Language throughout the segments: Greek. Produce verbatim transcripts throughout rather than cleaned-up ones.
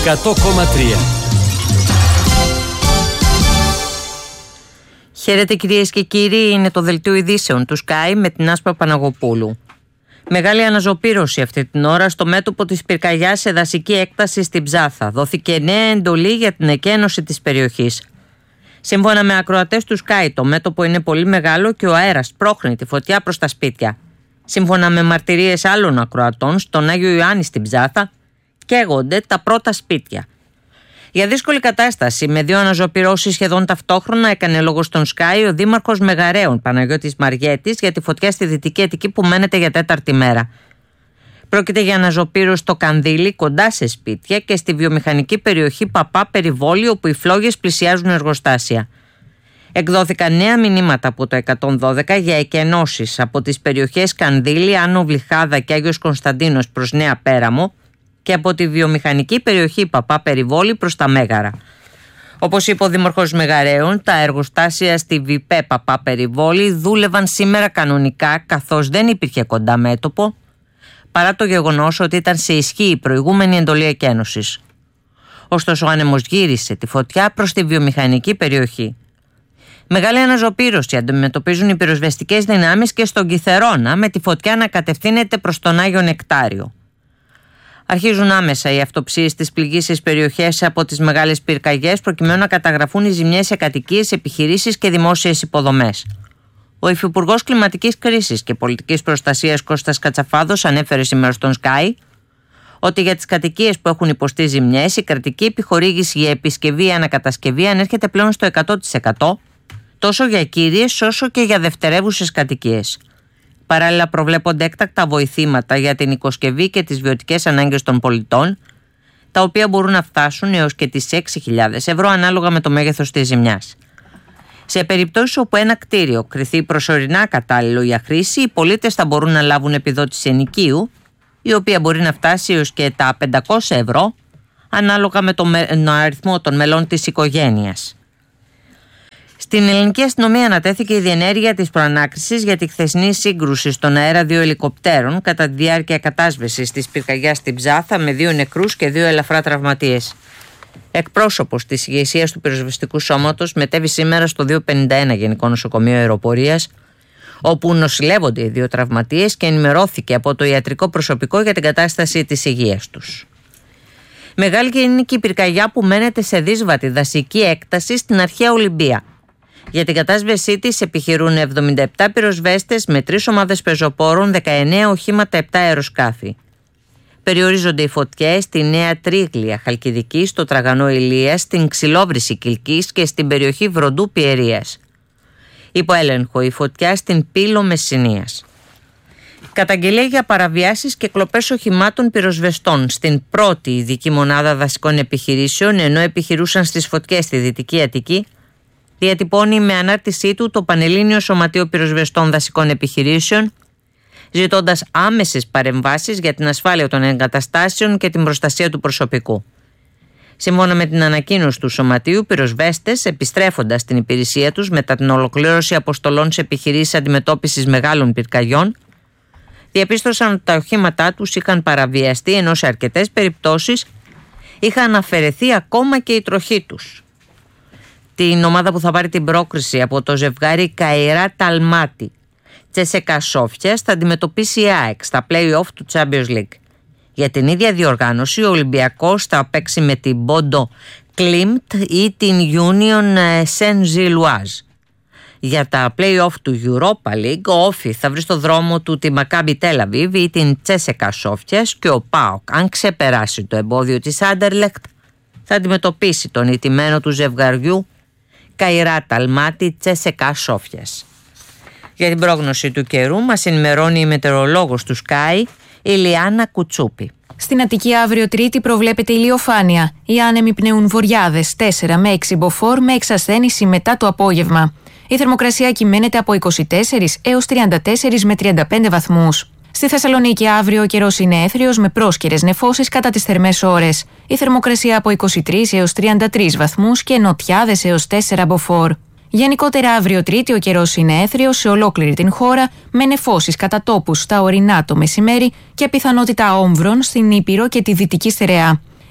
εκατό κόμμα τρία. Χαίρετε κυρίες και κύριοι, είναι το δελτίο ειδήσεων του Sky με την Άσπα Παναγοπούλου. Μεγάλη αναζωπήρωση αυτή την ώρα στο μέτωπο της πυρκαγιάς σε δασική έκταση στην Ψάθα. Δόθηκε νέα εντολή για την εκένωση της περιοχής. Σύμφωνα με ακροατές του Sky, το μέτωπο είναι πολύ μεγάλο και ο αέρας σπρώχνει τη φωτιά προς τα σπίτια. Σύμφωνα με μαρτυρίες άλλων ακροατών, στον Άγιο Ιωάννη στην Ψάθα καίγονται τα πρώτα σπίτια. Για δύσκολη κατάσταση, με δύο αναζωπυρώσεις σχεδόν ταυτόχρονα, έκανε λόγο στον Sky ο δήμαρχος Μεγαρέων Παναγιώτης Μαριέτης για τη φωτιά στη Δυτική Αττική που μένεται για τέταρτη μέρα. Πρόκειται για αναζωπήρωση στο Κανδύλι, κοντά σε σπίτια, και στη βιομηχανική περιοχή Παπά Περιβόλη, όπου οι φλόγες πλησιάζουν εργοστάσια. Εκδόθηκαν νέα μηνύματα από το εκατόν δώδεκα για εκενώσεις από τις περιοχές Κανδύλι, Άνω Βλυχάδα και Άγιος Κωνσταντίνος προς Νέα Πέραμο και από τη βιομηχανική περιοχή Παπά Περιβόλη προς τα Μέγαρα. Όπως είπε ο Δήμαρχος Μεγαρέων, τα εργοστάσια στη ΒΙΠΕ Παπά Περιβόλη δούλευαν σήμερα κανονικά, καθώς δεν υπήρχε κοντά μέτωπο, παρά το γεγονός ότι ήταν σε ισχύ η προηγούμενη εντολή εκένωσης. Ωστόσο, ο άνεμος γύρισε τη φωτιά προς τη βιομηχανική περιοχή. Μεγάλη αναζωπήρωση αντιμετωπίζουν οι πυροσβεστικές δυνάμεις και στον Κιθερώνα, με τη φωτιά να κατευθύνεται προς τον Άγιο Νεκτάριο. Αρχίζουν άμεσα οι αυτοψίες στις πληγήσεις περιοχές από τις μεγάλες πυρκαγιές, προκειμένου να καταγραφούν οι ζημιές σε κατοικίες, επιχειρήσεις και δημόσιες υποδομές. Ο Υφυπουργός Κλιματικής Κρίσης και Πολιτικής Προστασίας Κώστας Κατσαφάδος ανέφερε σήμερα στον Sky ότι για τις κατοικίες που έχουν υποστεί ζημιές, η κρατική επιχορήγηση για επισκευή ή ανακατασκευή ανέρχεται πλέον στο εκατό τοις εκατό, τόσο για κύριες όσο και για δευτερεύουσες κατοικίες. Παράλληλα, προβλέπονται έκτακτα βοηθήματα για την οικοσκευή και τις βιωτικές ανάγκες των πολιτών, τα οποία μπορούν να φτάσουν έως και τις έξι χιλιάδες ευρώ ανάλογα με το μέγεθος της ζημιάς. Σε περιπτώσεις όπου ένα κτίριο κριθεί προσωρινά κατάλληλο για χρήση, οι πολίτες θα μπορούν να λάβουν επιδότηση ενοικίου, η οποία μπορεί να φτάσει έως και τα πεντακόσια ευρώ, ανάλογα με τον αριθμό των μελών της οικογένειας. Στην ελληνική αστυνομία ανατέθηκε η διενέργεια της προανάκρισης για τη χθεσινή σύγκρουση στον αέρα δύο ελικοπτέρων κατά τη διάρκεια κατάσβεσης της πυρκαγιάς στην Ψάθα, με δύο νεκρούς και δύο ελαφρά τραυματίες. Εκπρόσωπος της ηγεσίας του πυροσβεστικού σώματος μετέβη σήμερα στο διακόσια πενήντα ένα Γενικό Νοσοκομείο Αεροπορίας, όπου νοσηλεύονται οι δύο τραυματίες, και ενημερώθηκε από το ιατρικό προσωπικό για την κατάσταση της υγείας τους. Μεγάλη και είναι και η πυρκαγιά που μένεται σε δύσβατη δασική έκταση στην αρχαία Ολυμπία. Για την κατάσβεσή της επιχειρούν εβδομήντα επτά πυροσβέστες με τρεις ομάδες πεζοπόρων, δεκαεννέα οχήματα, επτά αεροσκάφη. Περιορίζονται οι φωτιές στη Νέα Τρίγλια Χαλκιδική, στο Τραγανό Ηλίας, στην Ξυλόβρηση Κιλκής και στην περιοχή Βροντού Πιερίας. Υπό έλεγχο η φωτιά στην Πύλο Μεσσηνίας. Καταγγελία για παραβιάσεις και κλοπές οχημάτων πυροσβεστών στην πρώτη ειδική μονάδα δασικών επιχειρήσεων, ενώ επιχειρούσαν στις φωτιές στη Δυτική Αττική, διατυπώνει με ανάρτησή του το Πανελλήνιο Σωματείο Πυροσβεστών Δασικών Επιχειρήσεων, ζητώντας άμεσες παρεμβάσεις για την ασφάλεια των εγκαταστάσεων και την προστασία του προσωπικού. Σύμφωνα με την ανακοίνωση του Σωματείου, πυροσβέστες, επιστρέφοντας στην υπηρεσία τους μετά την ολοκλήρωση αποστολών σε επιχειρήσεις αντιμετώπισης μεγάλων πυρκαγιών, διαπίστωσαν ότι τα οχήματά τους είχαν παραβιαστεί, ενώ σε αρκετές περιπτώσεις είχαν αφαιρεθεί ακόμα και η τροχή τους. Την ομάδα που θα πάρει την πρόκριση από το ζευγάρι Καϊράτ Αλμάτι Τσέσεκα Σόφιας θα αντιμετωπίσει η ΑΕΚ στα play-off του Champions League. Για την ίδια διοργάνωση, ο Ολυμπιακός θα παίξει με την Μπόντο Κλίμπτ ή την Union Saint-Gilloise. Για τα play-off του Europa League, ο Όφι θα βρει στο δρόμο του τη Μακάμπι Τελαβίβ ή την Τσέσεκα Σόφιας, και ο ΠΑΟΚ, αν ξεπεράσει το εμπόδιο της Άντερλεκτ, θα αντιμετωπίσει τον ηττημένο του ζευγαριού Καϊράτ Αλμάτι Τσέσεκα Σόφιας. Για την πρόγνωση του καιρού μας ενημερώνει η μετεωρολόγος του Sky, η Λιάννα Κουτσούπη. Στην Αττική αύριο Τρίτη προβλέπεται ηλιοφάνεια. Οι άνεμοι πνέουν βορειάδες τέσσερα με έξι μποφόρ, με εξασθένηση μετά το απόγευμα. Η θερμοκρασία κυμαίνεται από είκοσι τέσσερα έως τριάντα τέσσερα με τριάντα πέντε βαθμούς. Στη Θεσσαλονίκη αύριο ο καιρός είναι έθριος με πρόσκαιρες νεφώσεις κατά τις θερμές ώρες. Η θερμοκρασία από είκοσι τρεις έως τριάντα τρεις βαθμούς και νοτιάδες έως τέσσερα μποφόρ. Γενικότερα αύριο Τρίτη ο καιρός είναι έθριος σε ολόκληρη την χώρα, με νεφώσεις κατά τόπους στα ορεινά το μεσημέρι και πιθανότητα όμβρων στην Ήπειρο και τη Δυτική Στερεά.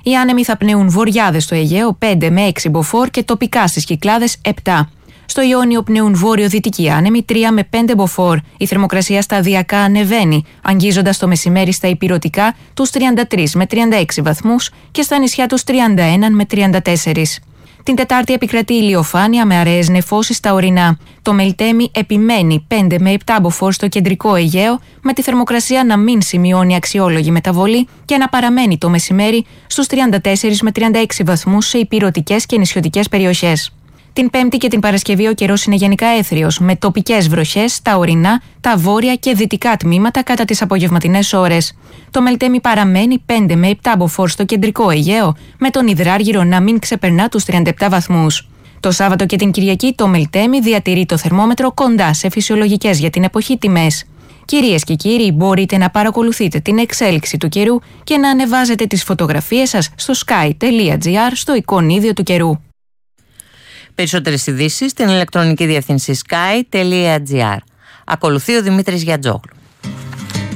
Οι άνεμοι θα πνέουν βορειάδες στο Αιγαίο πέντε με έξι μποφόρ και τοπικά στις Κυκλάδες επτά. Στο Ιόνιο πνέουν βόρειο-δυτικοί άνεμοι τρία με πέντε μποφόρ. Η θερμοκρασία σταδιακά ανεβαίνει, αγγίζοντας το μεσημέρι στα ηπειρωτικά τους τριάντα τρεις με τριάντα έξι βαθμούς και στα νησιά τους τριάντα ένα με τριάντα τέσσερα. Την Τετάρτη επικρατεί ηλιοφάνεια με αραιές νεφώσεις στα ορεινά. Το Μελτέμι επιμένει πέντε με επτά μποφόρ στο κεντρικό Αιγαίο, με τη θερμοκρασία να μην σημειώνει αξιόλογη μεταβολή και να παραμένει το μεσημέρι στους τριάντα τέσσερα με τριάντα έξι βαθμούς σε ηπειρωτικές και νησιωτικές περιοχές. Την Πέμπτη και την Παρασκευή ο καιρός είναι γενικά έθριος, με τοπικές βροχές στα ορεινά, τα βόρεια και δυτικά τμήματα κατά τις απογευματινές ώρες. Το Μελτέμι παραμένει πέντε με επτά μποφόρ στο κεντρικό Αιγαίο, με τον υδράργυρο να μην ξεπερνά τους τριάντα επτά βαθμούς. Το Σάββατο και την Κυριακή το Μελτέμι διατηρεί το θερμόμετρο κοντά σε φυσιολογικές για την εποχή τιμές. Κυρίες και κύριοι, μπορείτε να παρακολουθείτε την εξέλιξη του καιρού και να ανεβάζετε τις φωτογραφίες σας στο sky τελεία gr στο εικονίδιο του καιρού. Περισσότερες ειδήσεις στην ηλεκτρονική διεύθυνση sky τελεία gr. Ακολουθεί ο Δημήτρης Γιατζόγλου.